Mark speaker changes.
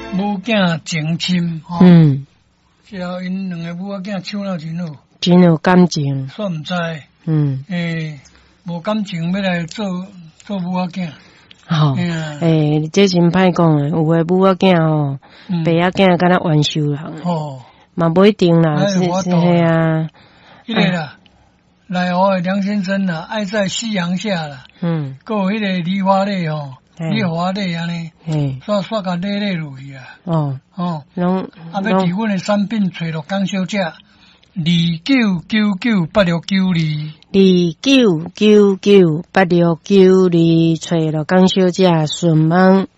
Speaker 1: 母囝情深，吼，之后因两个母仔囝处了真好，
Speaker 2: 真有感情，
Speaker 1: 煞毋知，无感情要来做母仔囝。
Speaker 2: 吼，这真歹讲诶，有诶母仔囝吼，爸仔囝敢若冤仇人，吼，嘛不一定啦，是啊，
Speaker 1: 迄个啦，内湖诶梁先生啦，爱在夕阳下啦，还有迄个梨花泪吼，梨花泪安尼，煞甲泪落去啊，拢要伫阮诶产品找到讲小姐。29998692
Speaker 2: 29998692，找到江小姐询问。